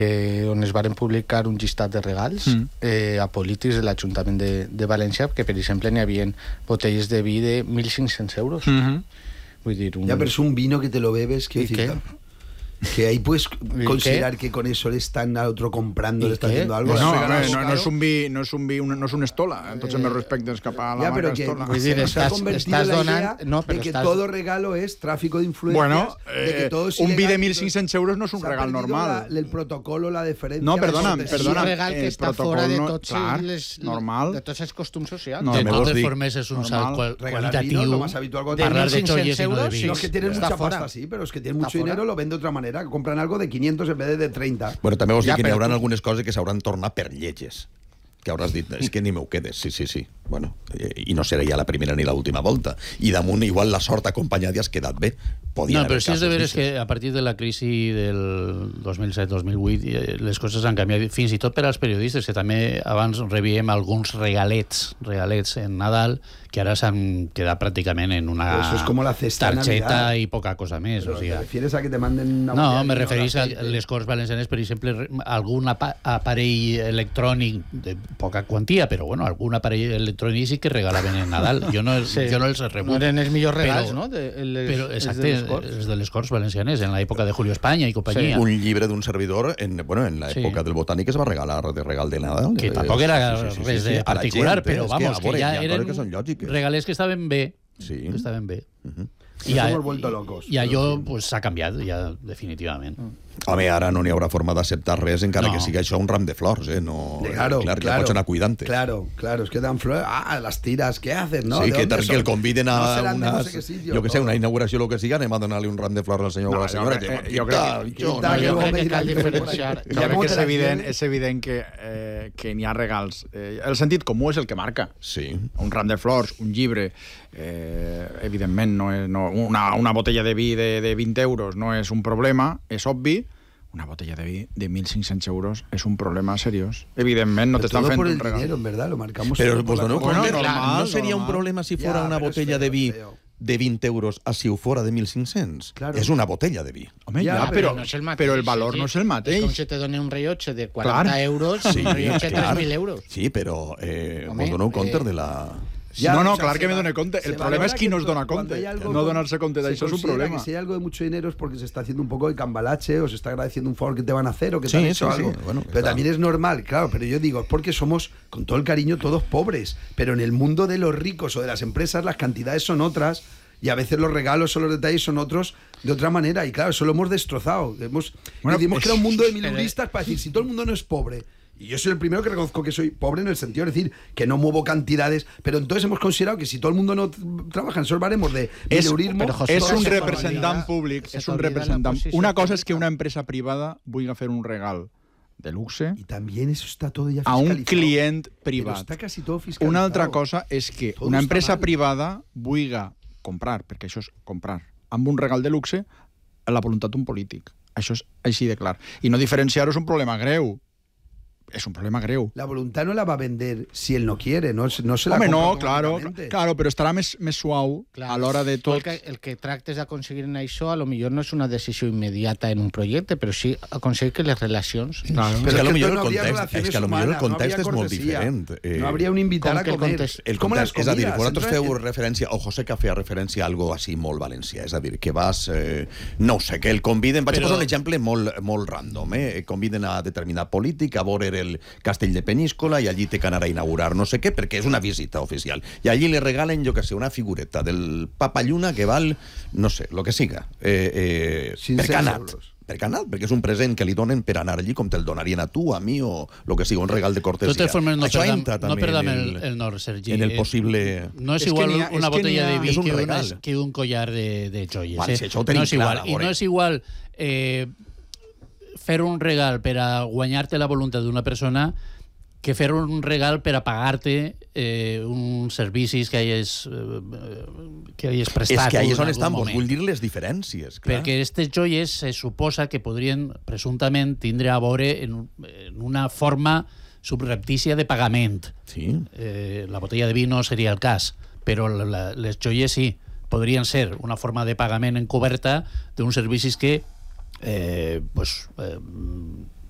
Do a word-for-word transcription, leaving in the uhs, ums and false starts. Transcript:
eh, on es varen publicar un llistat de regals mm. eh, a polítics de l'Ajuntament de, de València, que per exemple n'hi havia botelles de vi de mil cinc-cents euros. Mm-hmm. Vull dir, un... Ya, pero es un vino que te lo bebes, que decir, que ahí puedes considerar qué? que con eso le están al otro comprando, le están qué? haciendo algo. No, ¿no? no, no, no és un vi, no és un vi, no és un estola. Entonces eh, me respectes cap a la ya, marca pero que, estola. Vull dir, se ha estàs, convertido estàs en la donant... idea No, de però que estàs... todo regalo es tráfico de influencias. Bueno, de que eh, todo es un vi de ilegal. mil cinc-cents euros no és un Se ha regal perdido normal. La, el protocolo, la deferència... No, perdona, la perdona. És un regal que el està fora de protocol no- tots clar, les, normal. de tots els costums socials. No, de me totes vos dic, formes és un salt qual, Regalar qualitatiu. vino, lo más habitual cuando De Parlar de mil cinc-cents cholles i no de euros, vins. sí. Los que tienen Está mucha fuera. pasta, sí, pero los que tienen Está mucho fuera. dinero lo ven de otra manera. Compran algo de quinientos en vez de de treinta. Bueno, també vos Ja, dic que n'hi però haurà tu- algunes coses que s'hauran tornat per lletges. Que hauràs dit, és que ni m'ho quedes. Sí, sí, sí. Bueno, eh, i no serà ja la primera ni l'última volta. I damunt, igual la sort acompanyada ja has quedat bé. Podien No, però haver sí és de casos veres d'això. que a partir de la crisi del dos mil set dos mil vuit eh, les coses han canviat, fins i tot per als periodistes, que també abans rebíem alguns regalets, regalets en Nadal, que ara s'han quedat pràcticament en una Eso es como la cesta de targeta Navidad. i poca cosa més. Pero O ¿te sigui, refieres a que te manden una no, botella de me vino referís a aceite? les Corts Valencianes, per exemple, re- algun apa aparell electrònic de poca quantia, però bueno, algun aparell electrònic sí que regalaven en Nadal. Jo no, Sí. jo no els he No rebut. eren els millors regals, Però- no? De, les, Però, els exacte, de les Corts. els de les Corts Valencianes, en l'època de Julio España i companyia. Un llibre d'un servidor, en, bueno, en l'època Sí. del Botànic es va regalar de regal de Nadal. Que Eh, tampoc era sí, sí, sí, res sí, de a la particular, gent, eh, però és vamos, a que, veure, ja hi ha eren coses que són lògiques. regalers que estaven bé, Sí. que estaven bé. Uh-huh. I Nos ja, hemos vuelto locos. i allò pues, s'ha canviat, ja, definitivament. Home, ara no n'hi haurà forma d'acceptar res, encara No. que sigui això un ram de flors, eh? No, Claro, clar, que claro. pots anar cuidant-te. Claro, claro, es que dan flores. Ah, las tiras, ¿qué haces, no? Sí, ¿De que, dónde que son? el conviden No a serán de no unas, sé qué sitio. jo que sé, todo. una inauguració o el que siga, anem a donar-li un ram de flors al senyor o a la No, senyora. jo crec- que- jo crec que- jo- Quita, No, que jo luego crec me que dirán cal que- diferenciar. Jo crec ¿Cómo que te és las evident, lleves? és evident que, eh, que n'hi ha regals. Eh, el sentit comú és el que marca. Sí. Un ram de flors, un llibre, eh, evidentment, no és, no, una, una botella de vi de, de vint euros no és un problema, és obvi. Una botella de vi de mil cinc-cents euros és un problema seriós. Evidentment, no Pero t'estan todo fent por un el regal. dinero, en verdad, lo marcamos. Però por vos la doneu cosa. compte, Bueno, normal, no seria un normal. problema si Ja, fora una però és botella feo, de vi és feo. de vint euros a si ho fora de mil cinc-cents? Claro. És una botella de vi. Home, Ja, ja, però però, no és el mateix, però el valor sí. no és el És com mateix. si te doni un rellotge de quaranta Clar. euros, Sí, un rellotge de clar. tres mil euros. Sí, però eh, Home, vos doneu compte eh, de la... Ya, no, no, o sea, clar se que me va- done compte. se El problema valora és qui que no es dona cuando compte. hay algo No con- donar-se compte se d'això és un considera problema. Que si hay algo de mucho dinero es porque se está haciendo un poco de cambalache o se está agradeciendo un favor que te van a hacer o que te Sí, han hecho sí, sí, algo. bueno, pero está. también es normal, claro, pero yo digo, es porque somos, con todo el cariño, todos pobres. Pero en el mundo de los ricos o de las empresas las cantidades son otras y a veces los regalos o los detalles son otros de otra manera. Y claro, eso lo hemos destrozado. Hemos, Bueno, hemos es- creado un mundo de miluristas para decir, si todo el mundo no es pobre... Y yo soy el primero que reconozco que soy pobre en el sentido de decir que no muevo cantidades, pero entonces hemos considerado que si todo el mundo no t- trabaja en esos baremos de És, mileurismo... però, José, és Todo un se representant t'olvida- públic, se és un t'olvida la representant... posició Una cosa és que pública. una empresa privada vulgui fer un regal de luxe Y también eso está todo ya a fiscalizado. un client Pero privat. está casi todo fiscalizado. Una altra cosa és que Todo una està empresa mal. privada vulgui comprar, perquè això és comprar, amb un regal de luxe a la voluntat d'un polític. Això és així de clar. I no diferenciar-ho és un problema greu. És un problema greu. La voluntad no la va a vender si él no quiere, no, no se la Home, no, compra claro, automáticamente. claro, però estarà més, més suau Clar. a l'hora de tot. El que, el que tractes d'aconseguir en això, a lo millor no és una decisió immediata en un projecte, però sí aconseguir que les relacions... Claro. Però és que a lo entonces millor no el habría context, relaciones és que a lo millor el humanas, no context habría és molt cortesía, diferent. Eh, no habría un invitar com a que el comer. context- El Com context, les és a dir, comidas, vosaltres feu entonces- referència, o José que feia referència a algo així molt valencià, és a dir, que vas, eh, no ho sé, que el conviden, vaig Però- posar un exemple molt, molt random, eh? conviden a determinat polític a veure el castell de Peníscola i allí té que anar a inaugurar no sé què, perquè és una visita oficial. I allí li regalen, jo que sé, una figureta del Papa Lluna que val, no sé, lo que siga. Eh, eh, per cinc-cents canat. euros. Per canat, perquè és un present que li donen per anar allí com te'l donarien a tu, a mi o lo que siga, un regal de cortesia. De totes formes, no Això perdam, entra no també perdam en el, el nord, Sergi. en el Eh, possible... No és, És que igual n'hi ha- una és que botella n'hi ha- de vi és un que, una, regal. que un collar de, de joies. Vale, eh? si això ho tenim no és clar, igual. a I veure. no és igual eh, fer un regal per a guanyar-te la voluntat d'una persona que fer un regal per a pagar-te eh, uns servicis que hagis, eh, que hagis prestat. És que ahí és en on algun estan, vos moment. vull dir les diferències, clar. Perquè aquestes joies se suposa que podrien presumptament tindre a veure en, en una forma subreptícia de pagament. Sí. Eh, la botella de vi no seria el cas, però la, la, les joies sí, podrien ser una forma de pagament encoberta d'uns servicis que eh, pues, eh,